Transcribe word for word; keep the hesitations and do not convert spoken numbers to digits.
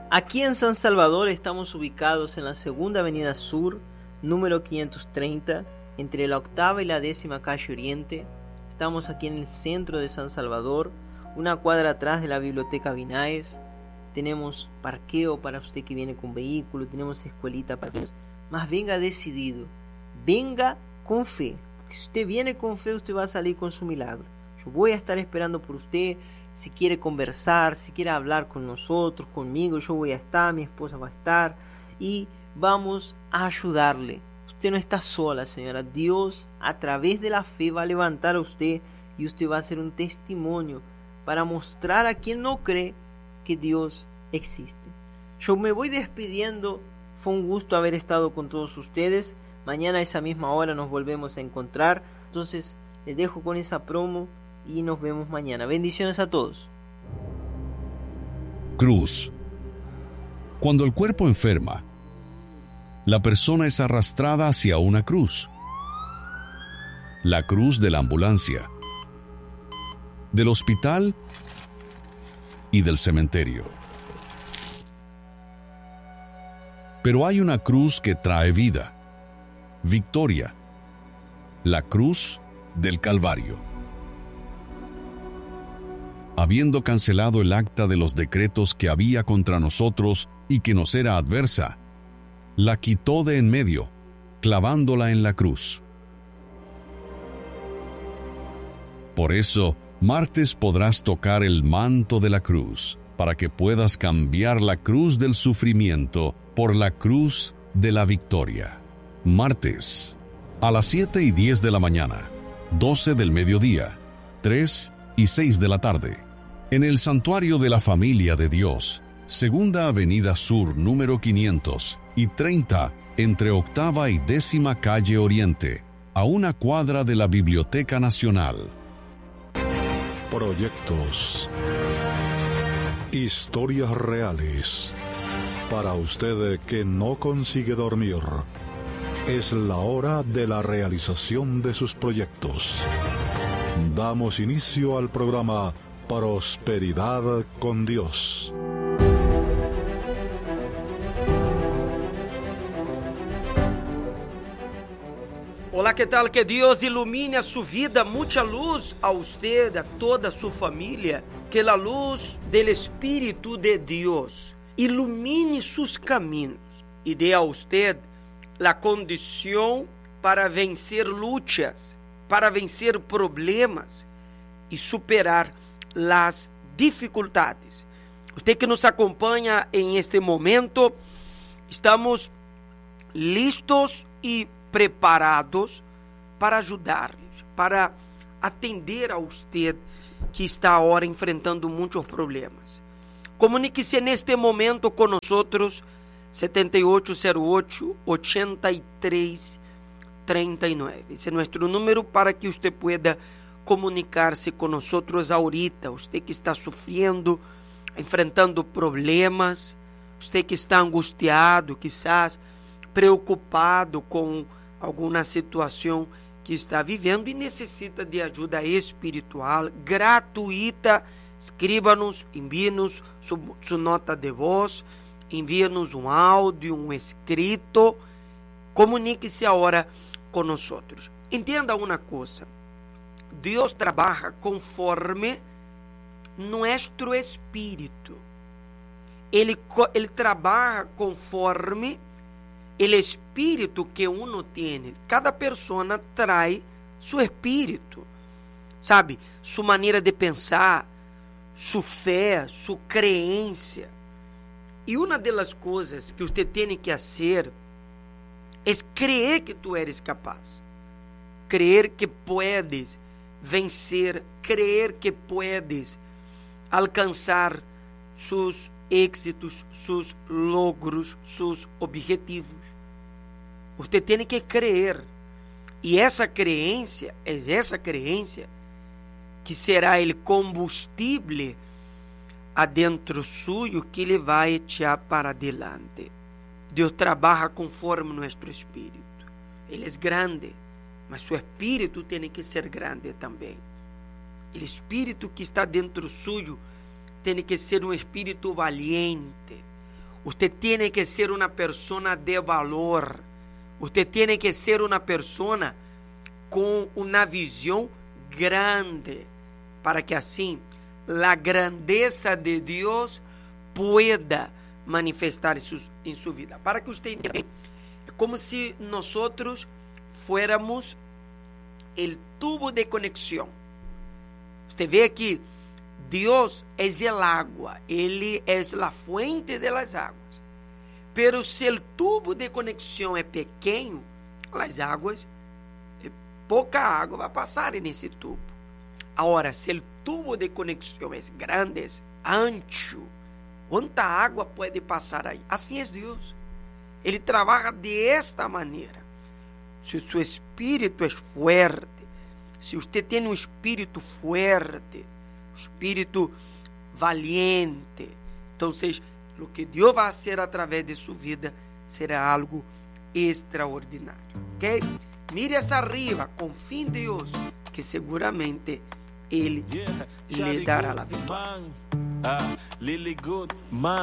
Aquí en San Salvador estamos ubicados en la Segunda Avenida Sur, número quinientos treinta, entre la octava y la décima calle Oriente. Estamos aquí en el centro de San Salvador, una cuadra atrás de la Biblioteca Vinaes. Tenemos parqueo para usted que viene con vehículo, tenemos escuelita para todos. Mas venga decidido, venga con fe. Si usted viene con fe, usted va a salir con su milagro. Yo voy a estar esperando por usted. Si quiere conversar, si quiere hablar con nosotros, conmigo, yo voy a estar, mi esposa va a estar y vamos a ayudarle. Usted no está sola, señora. Dios, a través de la fe, va a levantar a usted y usted va a ser un testimonio para mostrar a quien no cree que Dios existe. Yo me voy despidiendo. Fue un gusto haber estado con todos ustedes. Mañana a esa misma hora nos volvemos a encontrar. Entonces, les dejo con esa promo y nos vemos mañana. Bendiciones a todos. Cruz. Cuando el cuerpo enferma, la persona es arrastrada hacia una cruz. La cruz de la ambulancia, del hospital y del cementerio. Pero hay una cruz que trae vida, victoria, la cruz del Calvario. Habiendo cancelado el acta de los decretos que había contra nosotros y que nos era adversa, la quitó de en medio, clavándola en la cruz. Por eso, martes podrás tocar el manto de la cruz, para que puedas cambiar la cruz del sufrimiento por la cruz de la victoria. Martes, a las siete y diez de la mañana, doce del mediodía, tres y seis de la tarde, en el Santuario de la Familia de Dios, Segunda Avenida Sur, número quinientos y treinta, entre octava y décima calle Oriente, a una cuadra de la Biblioteca Nacional. Proyectos. Historias reales. Para usted que no consigue dormir, es la hora de la realización de sus proyectos. Damos inicio al programa Prosperidad con Dios. Olá, que tal? Que Deus ilumine a sua vida, muita luz a usted, a toda a sua família. Que a luz do Espírito de Deus ilumine seus caminhos e dê a usted a condição para vencer lutas, para vencer problemas e superar as dificuldades. Você que nos acompanha em este momento, estamos listos e preparados para ajudar-lhes, para atender a você que está agora enfrentando muitos problemas. Comunique-se neste momento com nós, setenta e oito zero oito, oitenta e três trinta e nove. Esse é nosso número para que você pueda comunicar-se com nós ahorita. Você que está sofrendo, enfrentando problemas, você que está angustiado, quizás preocupado com alguma situação que está vivendo e necessita de ajuda espiritual gratuita, escríbanos, envie-nos sua nota de voz, envie-nos um áudio, um escrito, comunique-se agora com nós. Entenda uma coisa, Deus trabalha conforme nosso espírito, Ele, ele trabalha conforme o espírito que uno tem. Cada pessoa traz seu espírito, sabe? Sua maneira de pensar, sua fé, sua crença. E uma das coisas que você tem que fazer é crer que tu eres capaz, crer que puedes vencer, crer que puedes alcançar seus êxitos, seus logros, seus objetivos. Você tem que crer. E essa crença, é essa crença que será o combustível adentro suyo que lhe vai echar para adelante. Deus trabalha conforme nosso espírito. Ele é grande, mas seu espírito tem que ser grande também. O espírito que está dentro suyo tem que ser um espírito valiente, Usted tiene que ser una persona de valor. Usted tiene que ser una persona con una visión grande, para que así la grandeza de Dios pueda manifestar en su, en su vida. Para que usted entienda, es como si nosotros fuéramos el tubo de conexión. Usted ve que Dios es el agua, Él es la fuente de las aguas. Pero si el tubo de conexión es pequeño, las aguas, pouca água vai passar nesse tubo. Agora, se o tubo de conexão é grande, é ancho, quanta água pode passar aí? Assim é Deus. Ele trabalha de esta maneira. Se o seu espírito é forte, se você tem um espírito forte, um espírito valiente, então, o que Deus vai fazer através de sua vida será algo extraordinário. Ok? Mire hacia arriba, confie em Deus, que seguramente Ele lhe dará a vitória.